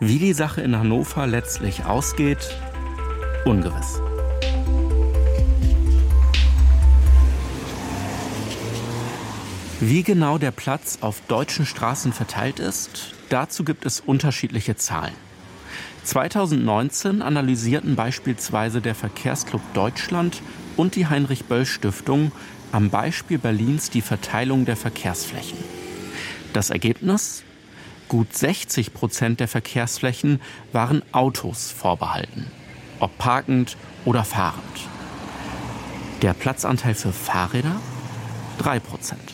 Wie die Sache in Hannover letztlich ausgeht, ungewiss. Wie genau der Platz auf deutschen Straßen verteilt ist, dazu gibt es unterschiedliche Zahlen. 2019 analysierten beispielsweise der Verkehrsclub Deutschland und die Heinrich-Böll-Stiftung am Beispiel Berlins die Verteilung der Verkehrsflächen. Das Ergebnis? Gut 60% der Verkehrsflächen waren Autos vorbehalten, ob parkend oder fahrend. Der Platzanteil für Fahrräder? 3%.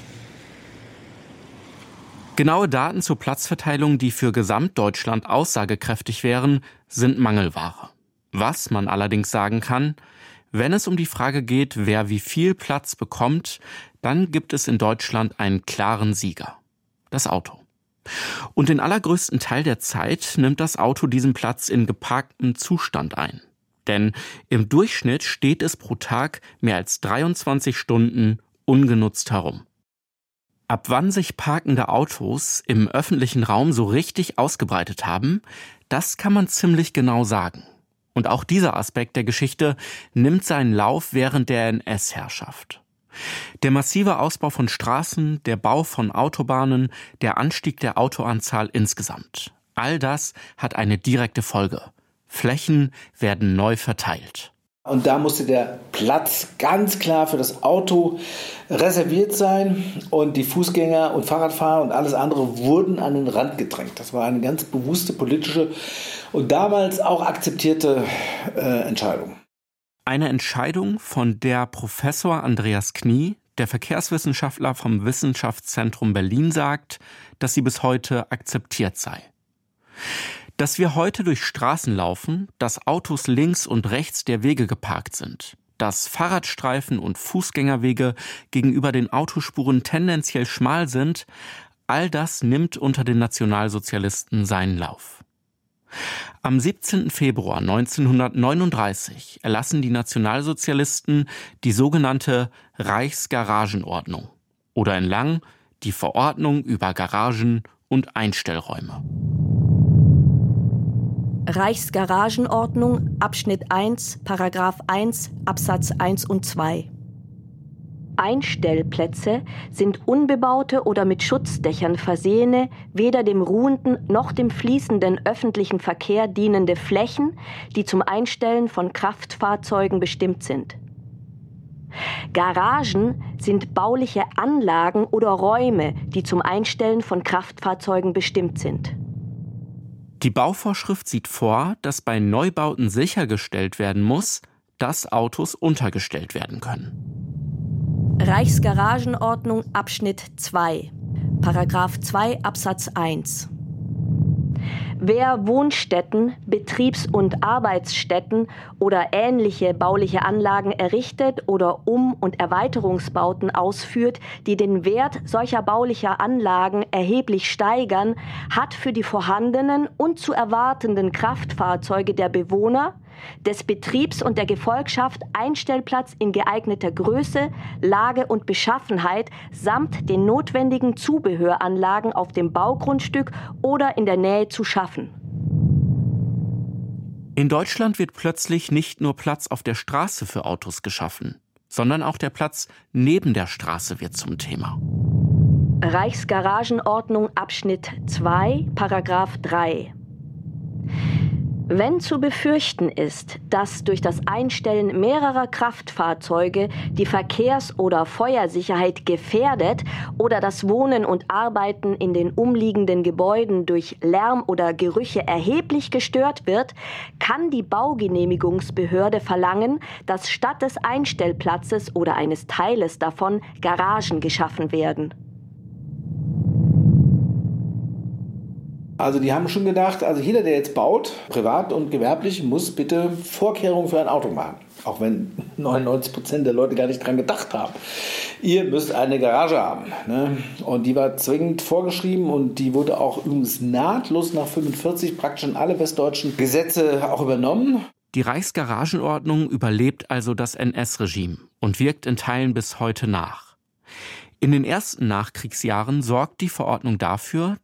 Genaue Daten zur Platzverteilung, die für Gesamtdeutschland aussagekräftig wären, sind Mangelware. Was man allerdings sagen kann, wenn es um die Frage geht, wer wie viel Platz bekommt, dann gibt es in Deutschland einen klaren Sieger: das Auto. Und den allergrößten Teil der Zeit nimmt das Auto diesen Platz in geparktem Zustand ein. Denn im Durchschnitt steht es pro Tag mehr als 23 Stunden ungenutzt herum. Ab wann sich parkende Autos im öffentlichen Raum so richtig ausgebreitet haben, das kann man ziemlich genau sagen. Und auch dieser Aspekt der Geschichte nimmt seinen Lauf während der NS-Herrschaft. Der massive Ausbau von Straßen, der Bau von Autobahnen, der Anstieg der Autoanzahl insgesamt. All das hat eine direkte Folge. Flächen werden neu verteilt. Und da musste der Platz ganz klar für das Auto reserviert sein und die Fußgänger und Fahrradfahrer und alles andere wurden an den Rand gedrängt. Das war eine ganz bewusste politische und damals auch akzeptierte Entscheidung. Eine Entscheidung, von der Professor Andreas Knie, der Verkehrswissenschaftler vom Wissenschaftszentrum Berlin, sagt, dass sie bis heute akzeptiert sei. Dass wir heute durch Straßen laufen, dass Autos links und rechts der Wege geparkt sind, dass Fahrradstreifen und Fußgängerwege gegenüber den Autospuren tendenziell schmal sind, all das nimmt unter den Nationalsozialisten seinen Lauf. Am 17. Februar 1939 erlassen die Nationalsozialisten die sogenannte Reichsgaragenordnung oder in lang die Verordnung über Garagen und Einstellräume. Reichsgaragenordnung, Abschnitt 1, Paragraph 1, Absatz 1 und 2. Einstellplätze sind unbebaute oder mit Schutzdächern versehene, weder dem ruhenden noch dem fließenden öffentlichen Verkehr dienende Flächen, die zum Einstellen von Kraftfahrzeugen bestimmt sind. Garagen sind bauliche Anlagen oder Räume, die zum Einstellen von Kraftfahrzeugen bestimmt sind. Die Bauvorschrift sieht vor, dass bei Neubauten sichergestellt werden muss, dass Autos untergestellt werden können. Reichsgaragenordnung, Abschnitt 2, Paragraph 2, Absatz 1. Wer Wohnstätten, Betriebs- und Arbeitsstätten oder ähnliche bauliche Anlagen errichtet oder Um- und Erweiterungsbauten ausführt, die den Wert solcher baulicher Anlagen erheblich steigern, hat für die vorhandenen und zu erwartenden Kraftfahrzeuge der Bewohner, des Betriebs und der Gefolgschaft Einstellplatz in geeigneter Größe, Lage und Beschaffenheit samt den notwendigen Zubehöranlagen auf dem Baugrundstück oder in der Nähe zu schaffen. In Deutschland wird plötzlich nicht nur Platz auf der Straße für Autos geschaffen, sondern auch der Platz neben der Straße wird zum Thema. Reichsgaragenordnung, Abschnitt 2, Paragraph 3. Wenn zu befürchten ist, dass durch das Einstellen mehrerer Kraftfahrzeuge die Verkehrs- oder Feuersicherheit gefährdet oder das Wohnen und Arbeiten in den umliegenden Gebäuden durch Lärm oder Gerüche erheblich gestört wird, kann die Baugenehmigungsbehörde verlangen, dass statt des Einstellplatzes oder eines Teiles davon Garagen geschaffen werden. Also die haben schon gedacht, also jeder, der jetzt baut, privat und gewerblich, muss bitte Vorkehrungen für ein Auto machen. Auch wenn 99% der Leute gar nicht dran gedacht haben. Ihr müsst eine Garage haben. Ne? Und die war zwingend vorgeschrieben und die wurde auch übrigens nahtlos nach 45 praktisch in alle westdeutschen Gesetze auch übernommen. Die Reichsgaragenordnung überlebt also das NS-Regime und wirkt in Teilen bis heute nach. In den ersten Nachkriegsjahren sorgt die Verordnung dafür,